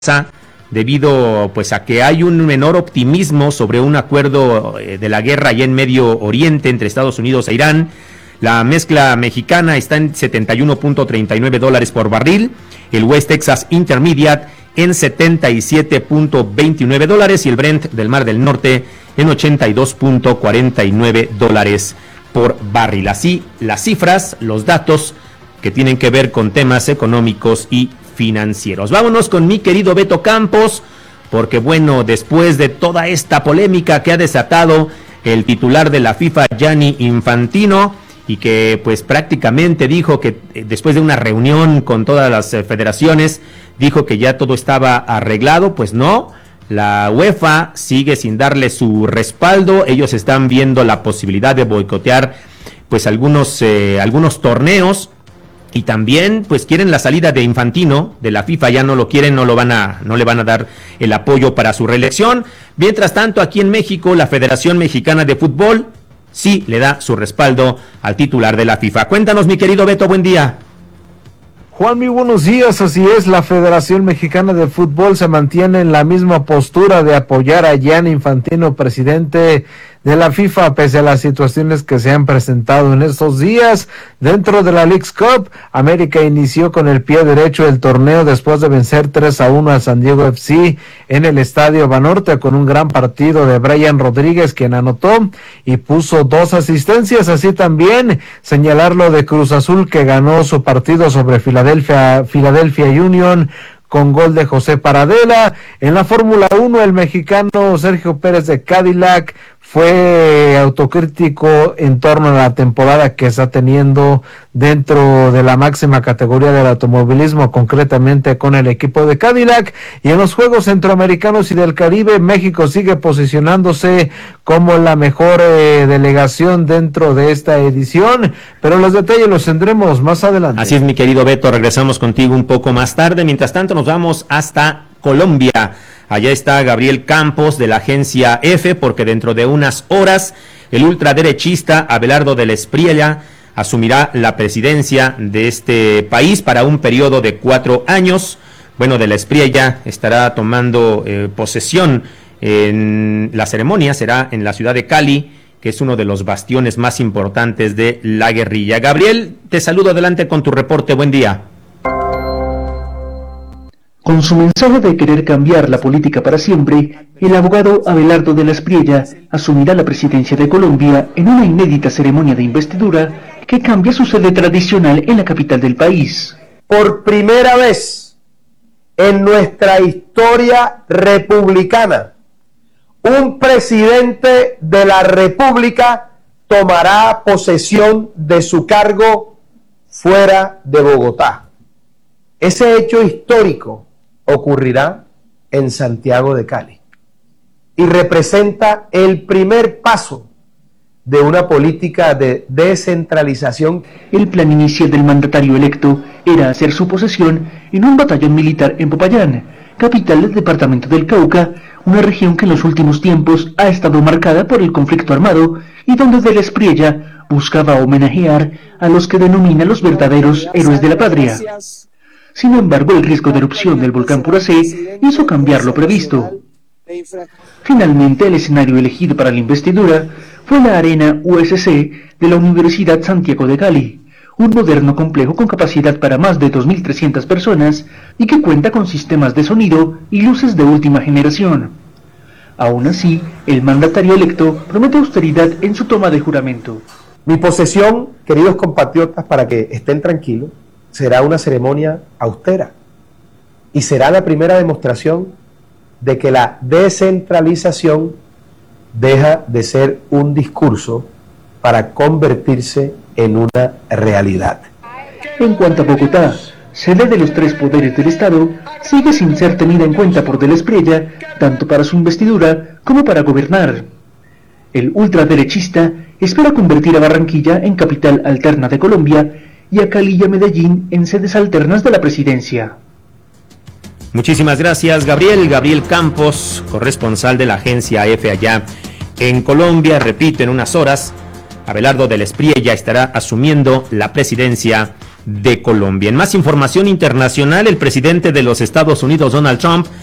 debido pues a que hay un menor optimismo sobre un acuerdo de la guerra allá en Medio Oriente entre Estados Unidos e Irán. La mezcla mexicana está en $71.39 por barril, el West Texas Intermediate en $77.29 y el Brent del Mar del Norte en $82.49 por barril. Así las cifras, los datos que tienen que ver con temas económicos y financieros. Vámonos con mi querido Beto Campos, porque bueno, después de toda esta polémica que ha desatado el titular de la FIFA, Gianni Infantino, y que pues prácticamente dijo que después de una reunión con todas las federaciones, dijo que ya todo estaba arreglado, pues no, la UEFA sigue sin darle su respaldo. Ellos están viendo la posibilidad de boicotear pues algunos torneos, y también pues quieren la salida de Infantino de la FIFA. Ya no lo quieren, no le van a dar el apoyo para su reelección. Mientras tanto, aquí en México, la Federación Mexicana de Fútbol sí le da su respaldo al titular de la FIFA. Cuéntanos, mi querido Beto, buen día. Juan, muy buenos días. Así es, la Federación Mexicana de Fútbol se mantiene en la misma postura de apoyar a Gianni Infantino, presidente de la FIFA, pese a las situaciones que se han presentado en estos días. Dentro de la Leagues Cup, América inició con el pie derecho el torneo después de vencer 3-1 al San Diego FC en el Estadio Banorte, con un gran partido de Brian Rodríguez, quien anotó y puso 2 asistencias. Así también señalar lo de Cruz Azul, que ganó su partido sobre Philadelphia Union con gol de José Paradela. En la Fórmula 1, el mexicano Sergio Pérez de Cadillac fue autocrítico en torno a la temporada que está teniendo dentro de la máxima categoría del automovilismo, concretamente con el equipo de Cadillac. Y en los Juegos Centroamericanos y del Caribe, México sigue posicionándose como la mejor delegación dentro de esta edición, pero los detalles los tendremos más adelante. Así es, mi querido Beto, regresamos contigo un poco más tarde. Mientras tanto, nos vamos hasta Colombia. Allá está Gabriel Campos de la agencia EFE, porque dentro de unas horas el ultraderechista Abelardo del Espriella asumirá la presidencia de este país para un periodo de 4 años. Bueno, de la Espriella estará tomando posesión. En la ceremonia será en la ciudad de Cali, que es uno de los bastiones más importantes de la guerrilla. Gabriel, te saludo, adelante con tu reporte, buen día. Con su mensaje de querer cambiar la política para siempre, el abogado Abelardo de la Espriella asumirá la presidencia de Colombia en una inédita ceremonia de investidura que cambia su sede tradicional en la capital del país. Por primera vez en nuestra historia republicana, un presidente de la República tomará posesión de su cargo fuera de Bogotá. Ese hecho histórico ocurrirá en Santiago de Cali y representa el primer paso de una política de descentralización. El plan inicial del mandatario electo era hacer su posesión en un batallón militar en Popayán, capital del departamento del Cauca, una región que en los últimos tiempos ha estado marcada por el conflicto armado y donde de la Espriella buscaba homenajear a los que denomina los verdaderos héroes de la patria. Sin embargo, el riesgo de erupción del volcán Puracé hizo cambiar lo previsto. Finalmente, el escenario elegido para la investidura fue la Arena USC de la Universidad Santiago de Cali, un moderno complejo con capacidad para más de 2.300 personas y que cuenta con sistemas de sonido y luces de última generación. Aún así, el mandatario electo promete austeridad en su toma de juramento. Mi posesión, queridos compatriotas, para que estén tranquilos, será una ceremonia austera y será la primera demostración de que la descentralización deja de ser un discurso para convertirse en una realidad. En cuanto a Bogotá, sede de los 3 poderes del Estado, sigue sin ser tenida en cuenta por de la Espriella, tanto para su investidura como para gobernar. El ultraderechista espera convertir a Barranquilla en capital alterna de Colombia y a Cali y a Medellín en sedes alternas de la presidencia. Muchísimas gracias, Gabriel. Gabriel Campos, corresponsal de la agencia EFE allá en Colombia. Repito, en unas horas, Abelardo del Espriella estará asumiendo la presidencia de Colombia. En más información internacional, el presidente de los Estados Unidos, Donald Trump,